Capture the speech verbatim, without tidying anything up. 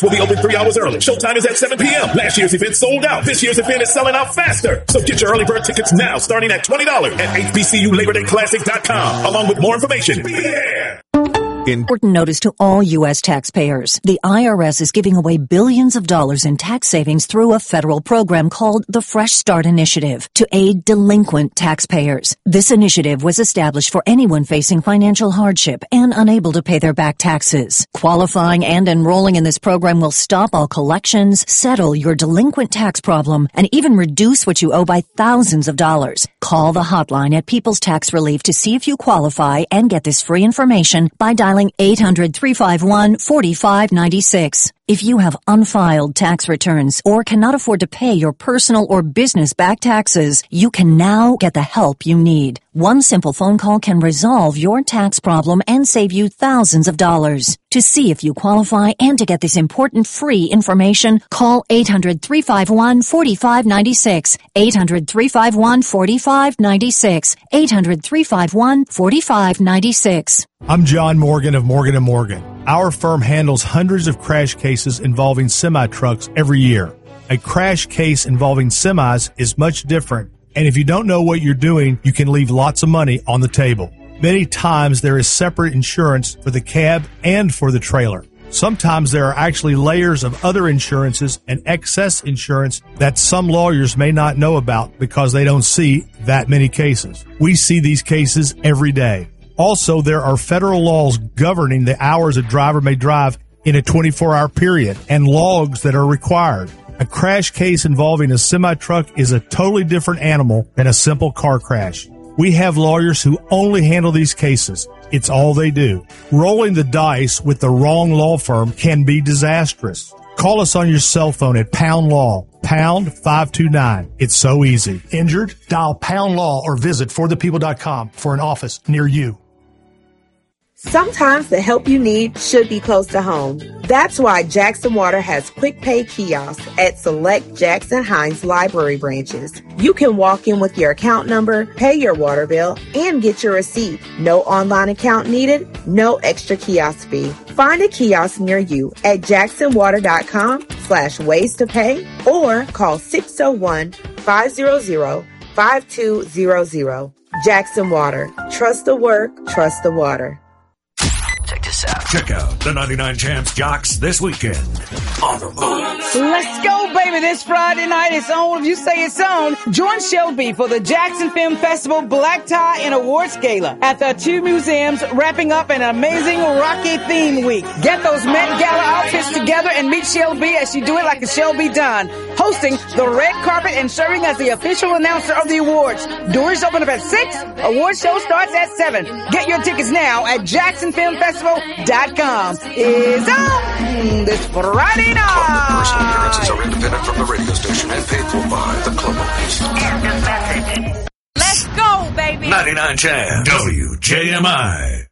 We'll be open three hours early. Showtime is at seven p.m. Last year's event sold out. This year's event is selling out faster. So get your early bird tickets now, starting at twenty dollars at H B C U Labor Day Classic dot com, along with more information. Be there. Important notice to all U S taxpayers. The I R S is giving away billions of dollars in tax savings through a federal program called the Fresh Start Initiative to aid delinquent taxpayers. This initiative was established for anyone facing financial hardship and unable to pay their back taxes. Qualifying and enrolling in this program will stop all collections, settle your delinquent tax problem, and even reduce what you owe by thousands of dollars. Call the hotline at People's Tax Relief to see if you qualify and get this free information by dialing eight hundred, three five one, four five nine six. If you have unfiled tax returns or cannot afford to pay your personal or business back taxes, you can now get the help you need. One simple phone call can resolve your tax problem and save you thousands of dollars. To see if you qualify and to get this important free information, call eight hundred, three five one, four five nine six, eight hundred, three five one, four five nine six, eight hundred, three five one, four five nine six. I'm John Morgan of Morgan and Morgan. Our firm handles hundreds of crash cases involving semi-trucks every year. A crash case involving semis is much different, and if you don't know what you're doing, you can leave lots of money on the table. Many times there is separate insurance for the cab and for the trailer. Sometimes there are actually layers of other insurances and excess insurance that some lawyers may not know about because they don't see that many cases. We see these cases every day. Also, there are federal laws governing the hours a driver may drive in a twenty-four hour period and logs that are required. A crash case involving a semi-truck is a totally different animal than a simple car crash. We have lawyers who only handle these cases. It's all they do. Rolling the dice with the wrong law firm can be disastrous. Call us on your cell phone at Pound Law, pound five two nine. It's so easy. Injured? Dial Pound Law or visit for the people dot com for an office near you. Sometimes the help you need should be close to home. That's why Jackson Water has quick pay kiosks at select Jackson Hines Library branches. You can walk in with your account number, pay your water bill, and get your receipt. No online account needed, no extra kiosk fee. Find a kiosk near you at jacksonwater.com slash ways to pay or call six oh one, five hundred, five two zero zero. Jackson Water. Trust the work, trust the water. Check this out. Check out the ninety-nine Champs Jocks this weekend on the move. Let's go, baby. This Friday night it's on. If you say it's on, join Shelby for the Jackson Film Festival Black Tie and Awards Gala at the two museums, wrapping up an amazing Rocky theme week. Get those Met Gala outfits together and meet Shelby as she do it like a Shelby done, hosting the red carpet and serving as the official announcer of the awards. Doors open up at six. Award show starts at seven. Get your tickets now at jackson film festival dot com. Is on this Friday night. Club personal appearances are independent from the radio station and paid for by the club owners. End of message. Let's go, baby. ninety-nine Champs, W J M I.